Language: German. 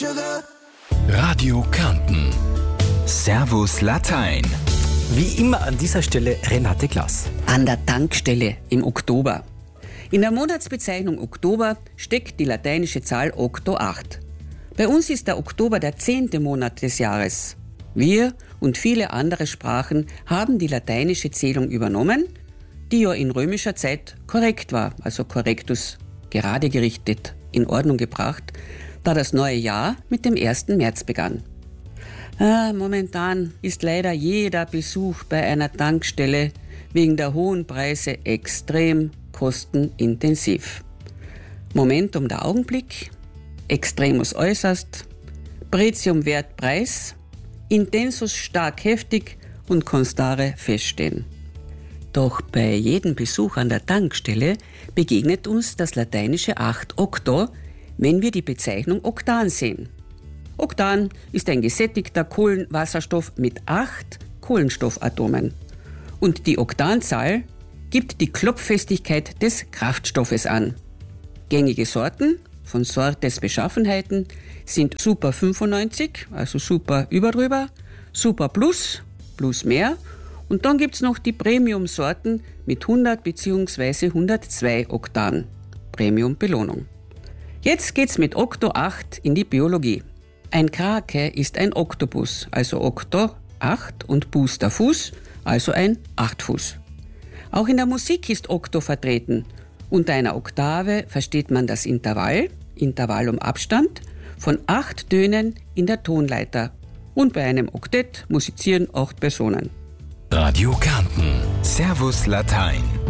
Radio Kärnten. Servus Latein. Wie immer an dieser Stelle Renate Klass. An der Tankstelle im Oktober. In der Monatsbezeichnung Oktober steckt die lateinische Zahl Octo 8. Bei uns ist der Oktober der 10. Monat des Jahres. Wir und viele andere Sprachen haben die lateinische Zählung übernommen, die ja in römischer Zeit korrekt war, also correctus, gerade gerichtet, in Ordnung gebracht, da das neue Jahr mit dem 1. März begann. Momentan ist leider jeder Besuch bei einer Tankstelle wegen der hohen Preise extrem kostenintensiv. Momentum der Augenblick, extremus äußerst, pretium Wert Preis, intensus stark heftig und constare feststehen. Doch bei jedem Besuch an der Tankstelle begegnet uns das lateinische 8 Octo, wenn wir die Bezeichnung Oktan sehen. Oktan ist ein gesättigter Kohlenwasserstoff mit 8 Kohlenstoffatomen. Und die Oktanzahl gibt die Klopffestigkeit des Kraftstoffes an. Gängige Sorten von Sortes Beschaffenheiten sind Super 95, also Super überdrüber, Super Plus, Plus mehr, und dann gibt es noch die Premium-Sorten mit 100 bzw. 102 Oktan. Premium-Belohnung. Jetzt geht's mit Octo 8 in die Biologie. Ein Krake ist ein Oktopus, also Octo 8 und Bus der Fuß, also ein 8-Fuß. Auch in der Musik ist Okto vertreten. Unter einer Oktave versteht man das Intervall um Abstand, von 8 Tönen in der Tonleiter. Und bei einem Oktett musizieren 8 Personen. Radio Kärnten. Servus Latein.